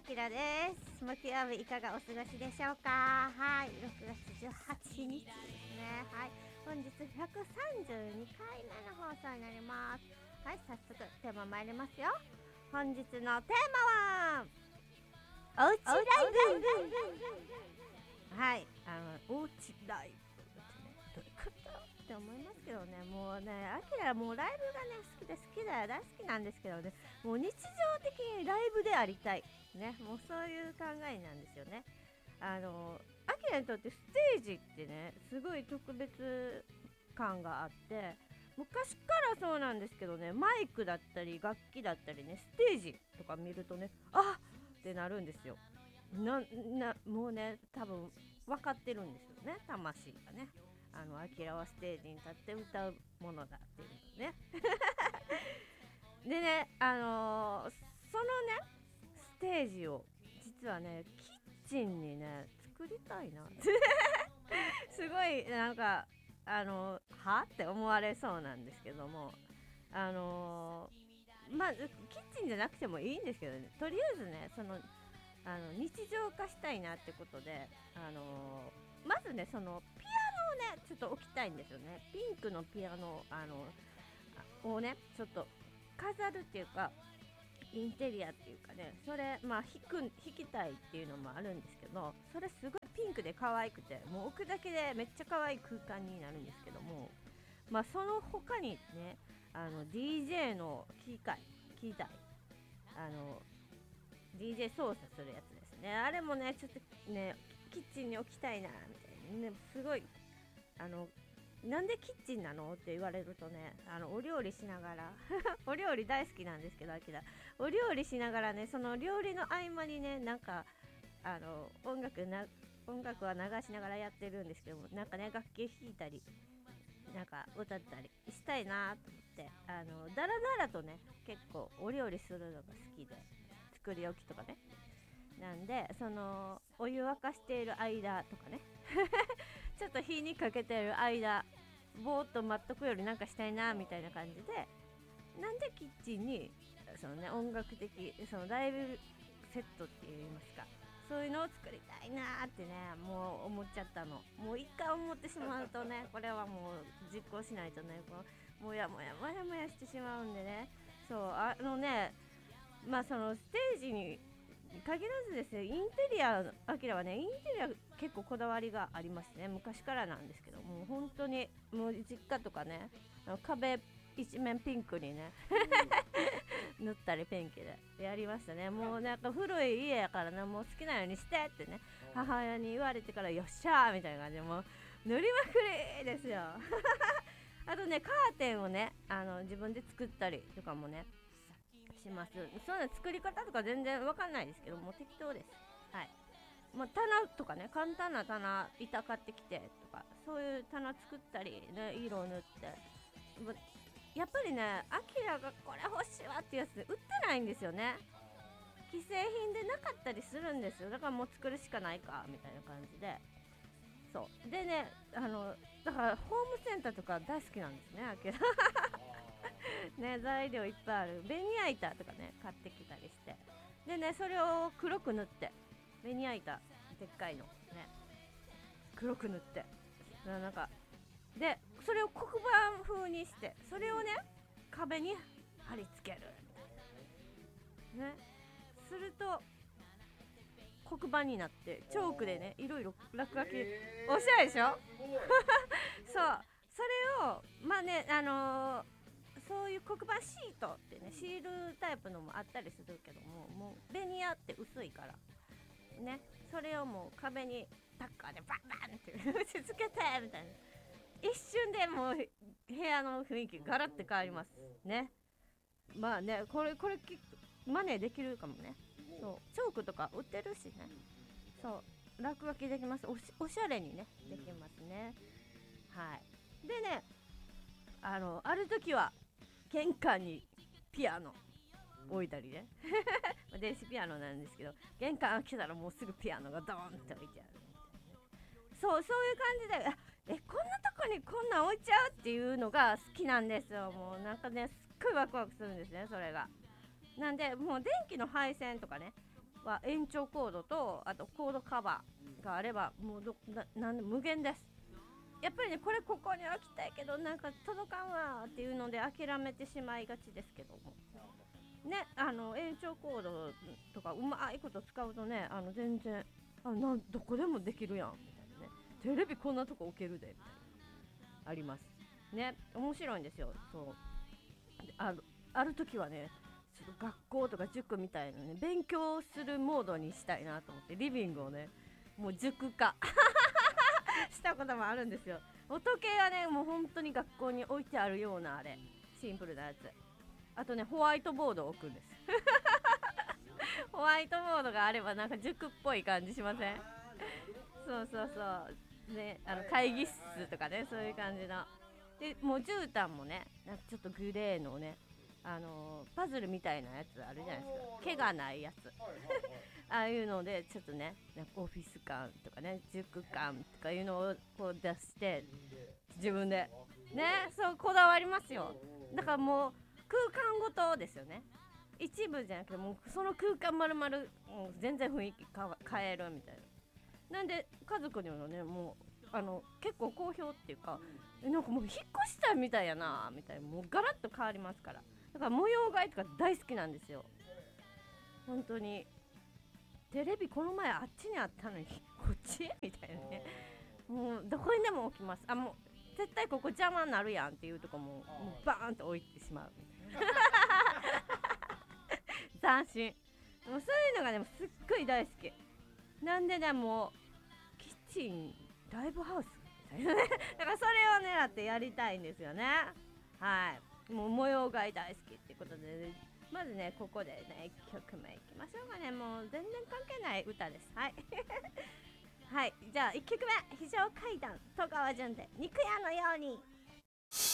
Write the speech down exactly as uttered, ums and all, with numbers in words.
きらです。木曜日いかがお過ごしでしょうか。はい、ろくがつじゅうはちにちですね。はい、本日ひゃくさんじゅうにかいめの放送になります。はい、早速テーマ参りますよ。本日のテーマはおうちライブ。はい、あのおうちライブってね、どういうことって思いますけどね。もうね、アキラもうライブがね好きで好きだよ、大好きなんですけどね、もう日常的にライブでありたいね、もうそういう考えなんですよね。あのアキラにとってステージってね、すごい特別感があって、昔からそうなんですけどね、マイクだったり楽器だったりね、ステージとか見るとね、あっってなるんですよ。ななもうね、多分分かってるんですよね、魂がね。あのアキラはステージに立って歌うものだっていうのね。でね、あのーそのねステージを実はねキッチンにね作りたいなってすごいなんかあのーはって思われそうなんですけども、あのーまあキッチンじゃなくてもいいんですけどね、とりあえずね、そのあの日常化したいなってことで、あのーまずね、そのピアノをねちょっと置きたいんですよね。ピンクのピアノあのをねちょっと飾るっていうか、インテリアっていうかね、それまあ弾く弾きたいっていうのもあるんですけど、それすごいピンクで可愛くて、もう置くだけでめっちゃ可愛い空間になるんですけども、まあその他にね、あの ディージェー の機械機材、あの ディージェー 操作するやつですね、あれもねちょっとねキッチンに置きたいなみたいなね、すごいあのなんでキッチンなのって言われるとね、あのお料理しながらお料理大好きなんですけど、あきらお料理しながらね、その料理の合間にね、なんかあの音楽な音楽は流しながらやってるんですけども、なんかね楽器弾いたりなんか歌ったりしたいなと思って、あのだらだらとね結構お料理するのが好きで、作り置きとかね、なんでそのお湯沸かしている間とかねちょっと火にかけてる間、ぼーっと待っとくよりなんかしたいなみたいな感じで、なんでキッチンにそのね音楽的そのライブセットって言いますか、そういうのを作りたいなーってね、もう思っちゃったの。もう一回思ってしまうとね、これはもう実行しないとね、こうもやもやもやもやしてしまうんでね。そう、あのね、まあそのステージに限らずですね、インテリア、アキラはね、インテリア結構こだわりがありますね。昔からなんですけど、もう本当に、もう実家とかね、あの壁一面ピンクにね、塗ったりペンキでやりましたね。もうなんか古い家やからね、もう好きなようにしてってね、母親に言われてから、よっしゃーみたいな感じで、もう塗りまくりですよ。あとね、カーテンをね、あの自分で作ったりとかもね、します。そういうの作り方とか全然わかんないですけど、もう適当です。はい。まあ、棚とかね、簡単な棚、板買ってきてとか、そういう棚作ったり、ね、色を塗って。まやっぱりね、アキラがこれ欲しいわっていうやつ売ってないんですよね。既製品でなかったりするんですよ。だからもう作るしかないかみたいな感じで。そうでね、あのだからホームセンターとか大好きなんですね、アキラ。ね、材料いっぱいあるベニヤ板とかね買ってきたりして、でねそれを黒く塗って、ベニヤ板でっかいのね黒く塗って、ななんかでそれを黒板風にして、それをね壁に貼り付けるね、すると黒板になってチョークでねいろいろ落書き、おしゃれでしょ。そうそれをまあね、あのーそういう黒板シートってね、シールタイプのもあったりするけども、もうベニヤって薄いからね、それをもう壁にタッカーでバンバンって打ち付けてみたいな、一瞬でもう部屋の雰囲気ガラッて変わりますね。まあね、これこれマネできるかもね。そうチョークとか売ってるしね、そう落書きできます。おし、おしゃれにねできますね。はい。でね、あのある時は玄関にピアノ置いたりね。電子ピアノなんですけど、玄関開けたらもうすぐピアノがドーンって置いてある。そうそういう感じで、えこんなとこにこんなん置いちゃうっていうのが好きなんですよ。もうなんかねすっごいワクワクするんですね、それが。なんでもう電気の配線とかね、 は延長コードとあとコードカバーがあればもうどななんで無限です。やっぱりねこれここに置きたいけどなんか届かんわっていうので諦めてしまいがちですけどもね、あの延長コードとかうまいこと使うとねあの全然あなんどこでもできるやんみたいなね、テレビこんなとこ置けるでみたいなありますね。面白いんですよ。そうであるある時はねちょっと学校とか塾みたいなね勉強するモードにしたいなと思ってリビングをねもう塾化したこともあるんですよ。時計はねもう本当に学校に置いてあるようなあれシンプルなやつ。あとねホワイトボードを置くんですホワイトボードがあればなんか塾っぽい感じしません？そうそうそうね、あの会議室とかねそういう感じのでもう絨毯もねなんかちょっとグレーのねあのーパズルみたいなやつあるじゃないですか、毛がないやつああいうのでちょっとねなんかオフィス感とかね塾感とかいうのをこう出して自分でねそうこだわりますよ。だからもう空間ごとですよね。一部じゃなくてもうその空間まるまる全然雰囲気変えるみたいな。なんで家族にもねもうあの結構好評っていうかなんかもう引っ越したみたいやなみたいな、もうガラッと変わりますから。だから模様替えとか大好きなんですよ本当に。テレビこの前あっちにあったのにこっちみたいなね、もうどこにでも置きます。あもう絶対ここ邪魔になるやんっていうとこももうバーンと置いてしまうみたいな斬新。もうそういうのがでもすっごい大好きなんでね、もうキッチンライブハウスみたいなねだからそれを狙ってやりたいんですよね。はい、もう模様替え大好きってことで、ね、まずねここでねいっきょくめいきましょうかね。もう全然関係ない歌です。はいはい、じゃあいっきょくめ非常階段戸川純で肉屋のように。